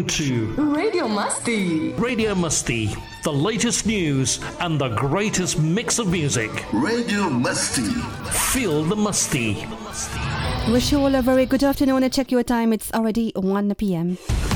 RM2 Radio Musti. Radio Musti, the latest news and the greatest mix of music. Radio Musti. Feel the Musti. Wish you all a very good afternoon and check your time. It's already 1 p.m.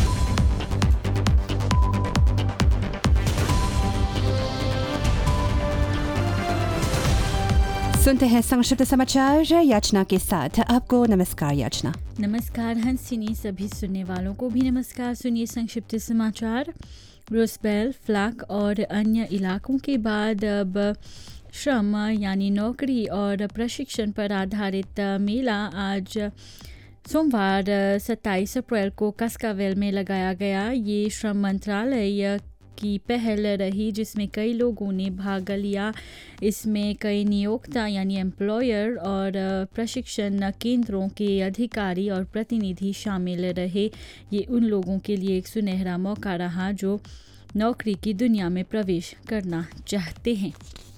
सुनते हैं संक्षिप्त समाचार याचना के साथ। आपको नमस्कार याचना। नमस्कार हंसिनी, सभी सुनने वालों को भी नमस्कार। सुनिए संक्षिप्त समाचार। रोस्बेल, फ्लाक और अन्य इलाकों के बाद अब श्रम यानी नौकरी और प्रशिक्षण पर आधारित मेला आज सोमवार 27 अप्रैल को कास्कावेल में लगाया गया। ये श्रम मंत्रालय की पहल रही जिसमें कई लोगों ने भाग लिया। इसमें कई नियोक्ता यानी एम्प्लॉयर और प्रशिक्षण केंद्रों के अधिकारी और प्रतिनिधि शामिल रहे। ये उन लोगों के लिए एक सुनहरा मौका रहा जो नौकरी की दुनिया में प्रवेश करना चाहते हैं।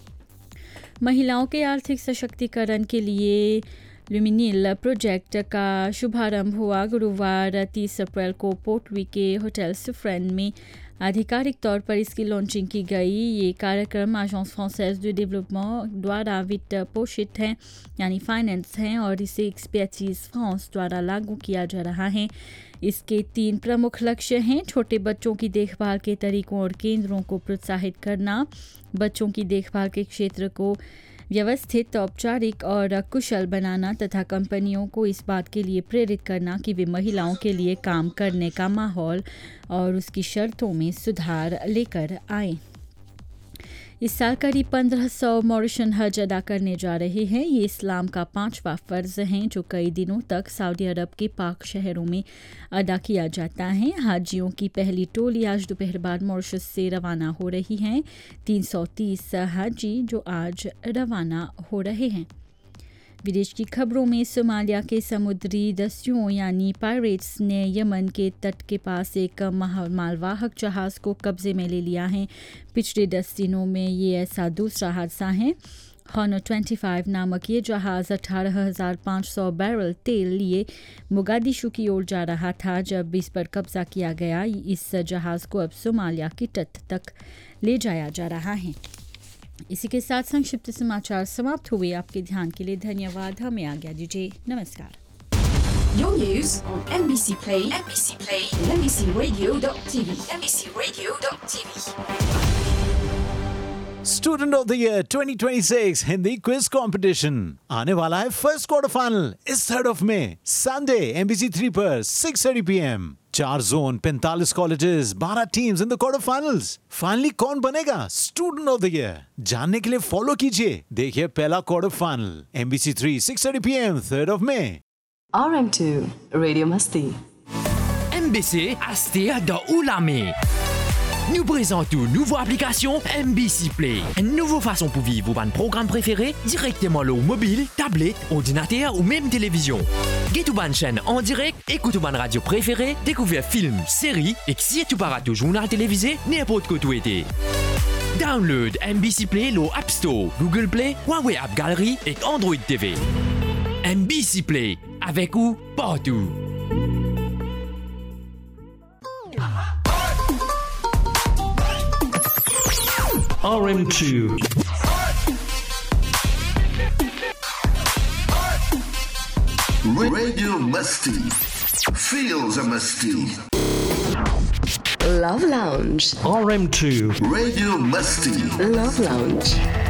महिलाओं के आर्थिक सशक्तिकरण के लिए लुमिनिल प्रोजेक्ट का शुभारंभ हुआ। गुरुवार 30 अप्रैल को पोर्टवी के होटल सुफ्रेन में आधिकारिक तौर पर इसकी लॉन्चिंग की गई। ये कार्यक्रम एजेंस फ्रांसाइज दु डेवलपमेंट द्वारा वित्त पोषित है यानी फाइनेंस है और इसे एक्सपर्टीज फ्रांस द्वारा लागू किया जा रहा है। इसके 3 प्रमुख लक्ष्य हैं: छोटे बच्चों की देखभाल के तरीकों और केंद्रों को प्रोत्साहित करना, बच्चों की देखभाल के क्षेत्र को व्यवस्थित, औपचारिक और कुशल बनाना तथा कंपनियों को इस बात के लिए प्रेरित करना कि वे महिलाओं के लिए काम करने का माहौल और उसकी शर्तों में सुधार लेकर आएं। इस साल करीब 1500 मॉरिशन हज अदा करने जा रहे हैं। ये इस्लाम का 5वां फ़र्ज़ है जो कई दिनों तक सऊदी अरब के पाक शहरों में अदा किया जाता है। हाजियों की पहली टोली आज दोपहर बाद मॉरिशस से रवाना हो रही है। 330 हाजी जो आज रवाना हो रहे हैं। विदेश की खबरों में सोमालिया के समुद्री दस्युओं यानी पायरेट्स ने यमन के तट के पास एक मालवाहक जहाज़ को कब्जे में ले लिया है। पिछले 10 दिनों में ये ऐसा दूसरा हादसा है। हॉनर 25 नामक ये जहाज़ 18,500 बैरल तेल लिए मोगादिशु की ओर जा रहा था जब इस पर कब्जा किया गया। इस जहाज़ को अब सोमालिया की तट तक ले जाया जा रहा है। इसी के साथ संक्षिप्त समाचार समाप्त हुए। आपके ध्यान के लिए धन्यवाद। हमें आज्ञा दीजिए। नमस्कार। Your news on MBC Play, and MBCRadio.tv, MBCRadio.tv. Student of the year 2026 Hindi quiz competition आने वाला है। फर्स्ट क्वार्टर फाइनल इस 3rd of May Sunday MBC 3 पर 6:30 PM। 4 zone, 45 colleges, 12 teams in the quarter finals. Finally कौन बनेगा student of the year जानने के लिए फॉलो कीजिए। देखिए पहला quarter final MBC 3 6:30 PM 3rd of May। RM2 Radio Musti. MBC Astir dans Oulame. Nous présentons une nouvelle application MBC Play. Une nouvelle façon pour vivre votre programme préféré directement au mobile, tablette, ordinateur ou même télévision. Get une chaîne en direct, écoute une radio préférée, découvrir films, séries et si tu paras tout journal télévisé, n'importe quoi tu étais. Download MBC Play le App Store, Google Play, Huawei App Gallery et Android TV. MBC Play, avec ou partout. RM2 Radio Musti. Feels a Musti. Love Lounge. RM2 Radio Musti. Love Lounge.